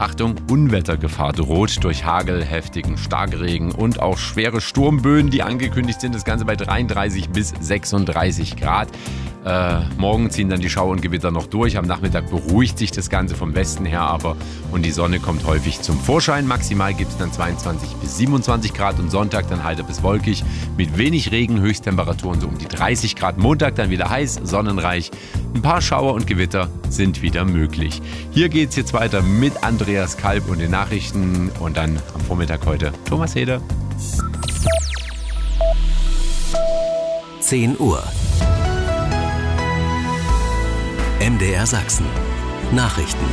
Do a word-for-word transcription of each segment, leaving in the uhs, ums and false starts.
Achtung, Unwettergefahr droht durch Hagel, heftigen Starkregen und auch schwere Sturmböen, die angekündigt sind. Das Ganze bei dreiunddreißig bis sechsunddreißig Grad. Äh, morgen ziehen dann die Schauer und Gewitter noch durch. Am Nachmittag beruhigt sich das Ganze vom Westen her aber und die Sonne kommt häufig zum Vorschein. Maximal gibt es dann zweiundzwanzig bis siebenundzwanzig Grad und Sonntag dann heiter bis wolkig mit wenig Regen, Höchsttemperaturen so um die dreißig Grad. Montag dann wieder heiß, sonnenreich. Ein paar Schauer und Gewitter sind wieder möglich. Hier geht es jetzt weiter mit Andreas Kalb und den Nachrichten und dann am Vormittag heute Thomas Heder. zehn Uhr. M D R Sachsen. Nachrichten.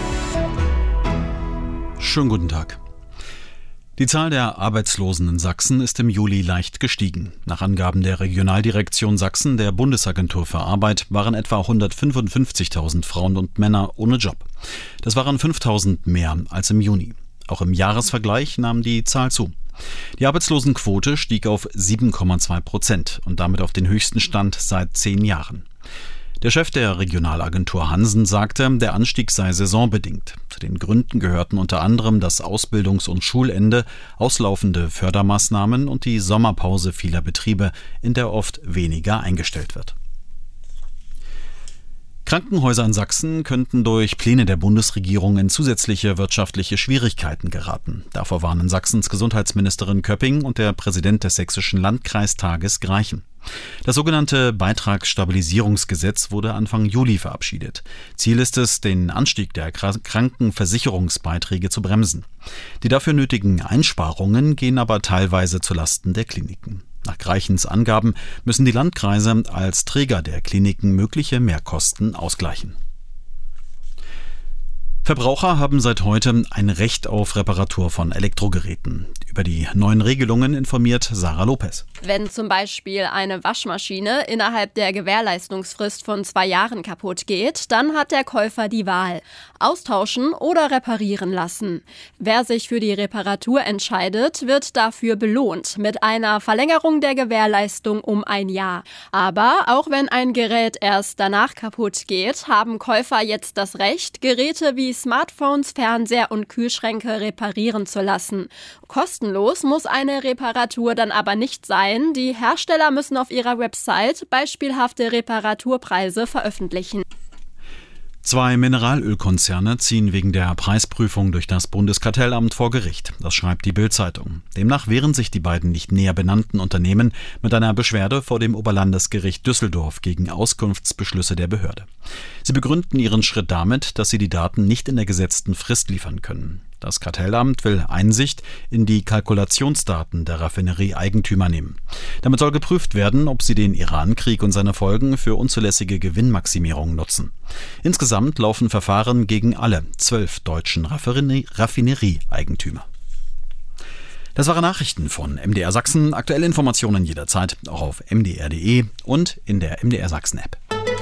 Schönen guten Tag. Die Zahl der Arbeitslosen in Sachsen ist im Juli leicht gestiegen. Nach Angaben der Regionaldirektion Sachsen, der Bundesagentur für Arbeit, waren etwa hundertfünfundfünfzigtausend Frauen und Männer ohne Job. Das waren fünftausend mehr als im Juni. Auch im Jahresvergleich nahm die Zahl zu. Die Arbeitslosenquote stieg auf sieben Komma zwei Prozent und damit auf den höchsten Stand seit zehn Jahren. Der Chef der Regionalagentur Hansen sagte, der Anstieg sei saisonbedingt. Zu den Gründen gehörten unter anderem das Ausbildungs- und Schulende, auslaufende Fördermaßnahmen und die Sommerpause vieler Betriebe, in der oft weniger eingestellt wird. Krankenhäuser in Sachsen könnten durch Pläne der Bundesregierung in zusätzliche wirtschaftliche Schwierigkeiten geraten. Davor warnen Sachsens Gesundheitsministerin Köpping und der Präsident des Sächsischen Landkreistages Greichen. Das sogenannte Beitragsstabilisierungsgesetz wurde Anfang Juli verabschiedet. Ziel ist es, den Anstieg der Krankenversicherungsbeiträge zu bremsen. Die dafür nötigen Einsparungen gehen aber teilweise zulasten der Kliniken. Nach Greichens Angaben müssen die Landkreise als Träger der Kliniken mögliche Mehrkosten ausgleichen. Verbraucher haben seit heute ein Recht auf Reparatur von Elektrogeräten. Über die neuen Regelungen informiert Sarah Lopez. Wenn zum Beispiel eine Waschmaschine innerhalb der Gewährleistungsfrist von zwei Jahren kaputt geht, dann hat der Käufer die Wahl: austauschen oder reparieren lassen. Wer sich für die Reparatur entscheidet, wird dafür belohnt mit einer Verlängerung der Gewährleistung um ein Jahr. Aber auch wenn ein Gerät erst danach kaputt geht, haben Käufer jetzt das Recht, Geräte wie Smartphones, Fernseher und Kühlschränke reparieren zu lassen. Kostenlos muss eine Reparatur dann aber nicht sein. Die Hersteller müssen auf ihrer Website beispielhafte Reparaturpreise veröffentlichen. Zwei Mineralölkonzerne ziehen wegen der Preisprüfung durch das Bundeskartellamt vor Gericht. Das schreibt die Bild-Zeitung. Demnach wehren sich die beiden nicht näher benannten Unternehmen mit einer Beschwerde vor dem Oberlandesgericht Düsseldorf gegen Auskunftsbeschlüsse der Behörde. Sie begründen ihren Schritt damit, dass sie die Daten nicht in der gesetzten Frist liefern können. Das Kartellamt will Einsicht in die Kalkulationsdaten der Raffinerie-Eigentümer nehmen. Damit soll geprüft werden, ob sie den Iran-Krieg und seine Folgen für unzulässige Gewinnmaximierung nutzen. Insgesamt laufen Verfahren gegen alle zwölf deutschen Raffinerie-Eigentümer. Das waren Nachrichten von M D R Sachsen. Aktuelle Informationen jederzeit auch auf m d r punkt d e und in der M D R Sachsen App.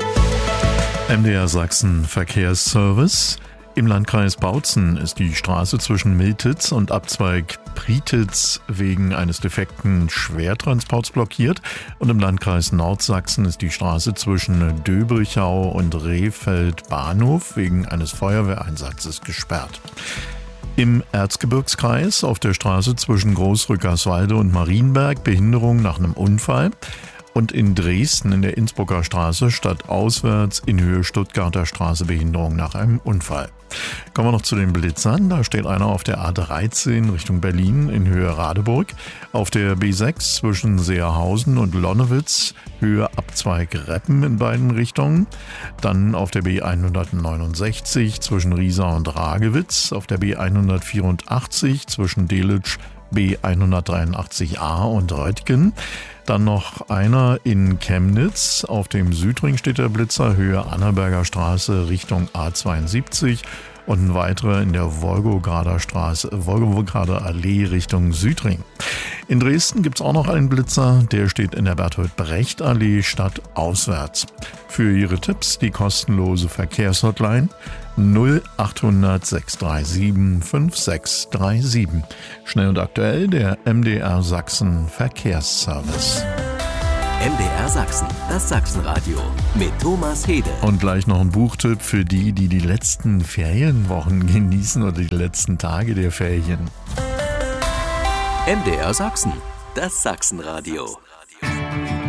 M D R Sachsen Verkehrsservice. Im Landkreis Bautzen ist die Straße zwischen Miltitz und Abzweig Prietitz wegen eines defekten Schwertransports blockiert und im Landkreis Nordsachsen ist die Straße zwischen Döbrichau und Rehfeld Bahnhof wegen eines Feuerwehreinsatzes gesperrt. Im Erzgebirgskreis auf der Straße zwischen Großrückerswalde und Marienberg Behinderung nach einem Unfall. Und in Dresden in der Innsbrucker Straße stadtauswärts in Höhe Stuttgarter Straße Behinderung nach einem Unfall. Kommen wir noch zu den Blitzern. Da steht einer auf der A dreizehn Richtung Berlin in Höhe Radeburg, auf der B sechs zwischen Seerhausen und Lonnewitz, Höhe Abzweig Reppen in beiden Richtungen. Dann auf der B hundertneunundsechzig zwischen Riesa und Ragewitz, auf der B hundertvierundachtzig zwischen Delitzsch, B hundertdreiundachtzig a und Reutgen. Dann noch einer in Chemnitz. Auf dem Südring steht der Blitzer, Höhe Annaberger Straße Richtung A zweiundsiebzig. Und ein weiterer in der Wolgograder Straße, Wolgograder Allee Richtung Südring. In Dresden gibt es auch noch einen Blitzer, der steht in der Bertolt-Brecht-Allee stadtauswärts. Für Ihre Tipps die kostenlose Verkehrshotline null achthundert sechs drei sieben fünf sechs drei sieben. Schnell und aktuell der M D R Sachsen Verkehrsservice. M D R Sachsen, das Sachsenradio mit Thomas Hede. Und gleich noch ein Buchtipp für die, die die letzten Ferienwochen genießen oder die letzten Tage der Ferien. M D R Sachsen, das Sachsenradio.